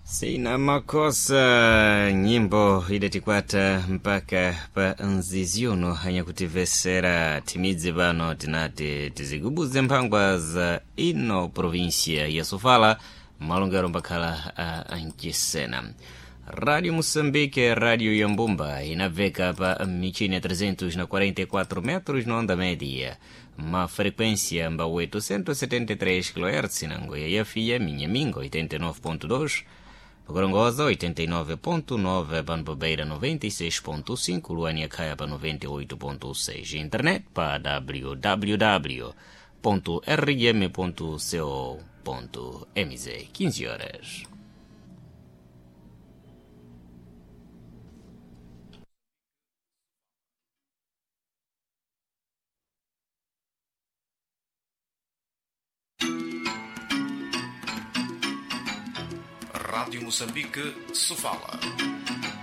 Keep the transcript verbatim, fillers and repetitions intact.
Sina makosa, nyimbo idatikwata mpaka pa nziziuno hanya kutivesera timidzi pano tinati tizigubuze mphangwa za ino provincia ya Sofala malungero mbakhala a Ancisena. Radio Moçambique, Radio Yambumba, inaveka pa michini ya trezentos e quarenta e quatro metros na onda média, ma frequência mba oitocentos e setenta e três kHz na Ngoia ya Fia, Minhamingo oitenta e nove ponto dois, Gorongosa oitenta e nove ponto nove, Banbobeira noventa e seis ponto cinco, Luania Kaya pa noventa e oito ponto seis, internet pa w w w ponto r m ponto co ponto m z. quinze horas. Rádio Moçambique, Sofala.